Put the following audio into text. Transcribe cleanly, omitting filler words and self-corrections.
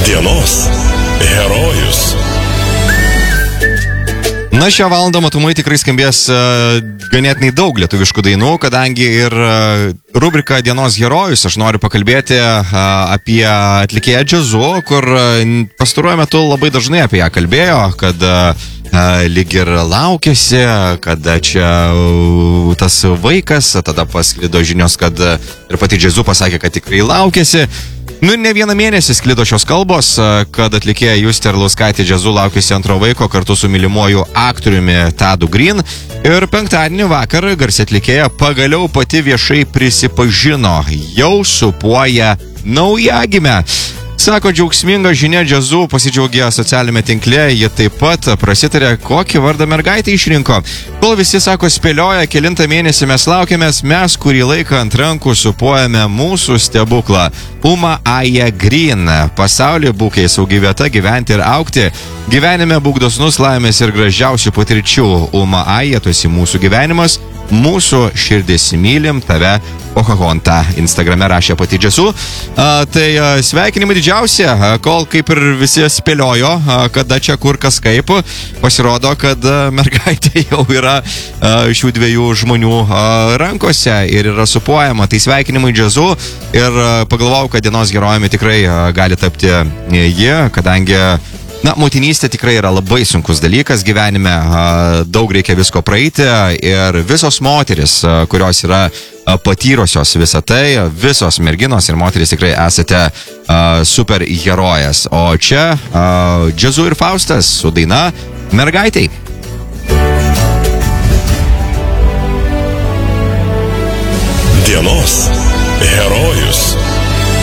Dienos herojus. Na, šią valandą matomai tikrai skambės ganėtinai daug lietuviškų dainų, kadangi ir rubrika Dienos herojus aš noriu pakalbėti apie atlikėją Džiazu, kur pastaruoju metu labai dažnai apie ją kalbėjo, kad lyg ir laukėsi, kada čia tas vaikas, tada pasklido žinios, kad ir pati Džiazu pasakė, kad tikrai laukėsi. Nu, ne vieną mėnesį sklido šios kalbos, kad atlikėja Justė Arlauskaitė Džiazu laukėsi antro vaiko kartu su mylimuoju aktoriumi Tadu Green. Ir penktadienį vakar garsi atlikėja pagaliau pati viešai prisipažino, jau supuoja naujagimę. Sako, džiaugsminga žinia Džiazu pasidžiaugė socialinėme tinkle, ji taip pat prasitarė, kokį vardą mergaitę išrinko. Kol visi, sako, spėlioja, kelintą mėnesį mes laukiamės, mes kurį laiką ant rankų supuojame mūsų stebuklą. Uma Aja Green. Pasaulyje būk jai saugi vieta gyventi ir augti. Gyvenime būk dosnus, laimės ir gražiausių patirčių. Uma Aja, tu esi mūsų gyvenimas, mūsų širdis, mylim tave, Pocahonta. Instagrame rašė pati Džiazu. Tai sveikinimai didžiausi, kol kaip ir visi spėliojo, kada čia kur kas kaip, pasirodo, kad mergaitė jau yra šių dviejų žmonių rankose ir yra supuojama. Tai sveikinimai Džiazu ir pagalvojau, kad dienos herojumi tikrai gali tapti ji, kadangi motinystė tikrai yra labai sunkus dalykas gyvenime, daug reikia visko praeiti ir visos moteris, kurios yra patyrusios visą tai, visos merginos ir moteris tikrai esate super herojės. O čia Džiazu ir Faustas su daina Mergaitei. Dienos herojus.